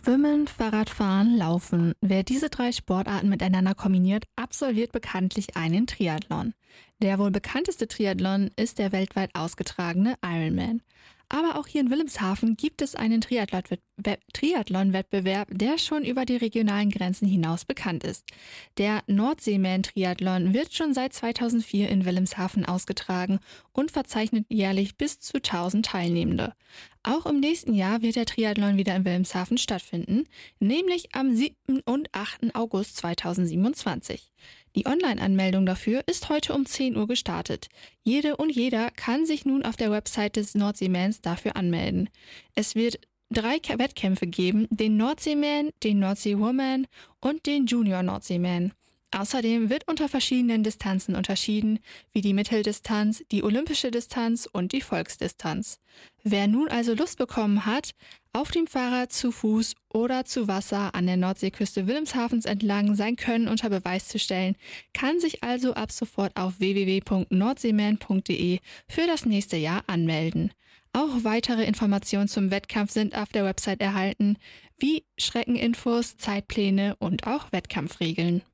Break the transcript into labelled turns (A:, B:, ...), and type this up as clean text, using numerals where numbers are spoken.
A: Schwimmen, Fahrradfahren, Laufen. Wer diese 3 Sportarten miteinander kombiniert, absolviert bekanntlich einen Triathlon. Der wohl bekannteste Triathlon ist der weltweit ausgetragene Ironman. Aber auch hier in Wilhelmshaven gibt es einen Triathlon-Wettbewerb, der schon über die regionalen Grenzen hinaus bekannt ist. Der Nordseeman-Triathlon wird schon seit 2004 in Wilhelmshaven ausgetragen und verzeichnet jährlich bis zu 1000 Teilnehmende. Auch im nächsten Jahr wird der Triathlon wieder in Wilhelmshaven stattfinden, nämlich am 7. und 8. August 2027. Die Online-Anmeldung dafür ist heute um 10 Uhr gestartet. Jede und jeder kann sich nun auf der Website des Nordseemans dafür anmelden. Es wird 3 Wettkämpfe geben, den Nordseeman, den Nordseewoman und den Junior Nordseeman. Außerdem wird unter verschiedenen Distanzen unterschieden, wie die Mitteldistanz, die olympische Distanz und die Volksdistanz. Wer nun also Lust bekommen hat, auf dem Fahrrad, zu Fuß oder zu Wasser an der Nordseeküste Wilhelmshavens entlang sein Können unter Beweis zu stellen, kann sich also ab sofort auf www.nordseeman.de für das nächste Jahr anmelden. Auch weitere Informationen zum Wettkampf sind auf der Website erhalten, wie Streckeninfos, Zeitpläne und auch Wettkampfregeln.